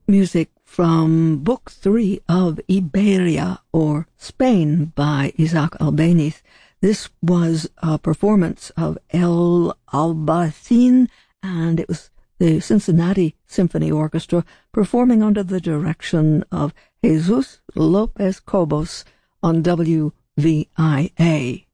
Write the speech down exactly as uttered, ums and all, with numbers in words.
music from Book Three of Iberia, or Spain, by Isaac Albeniz. This was a performance of El Albaicin, and it was the Cincinnati Symphony Orchestra performing under the direction of Jesus Lopez Cobos on W V I A.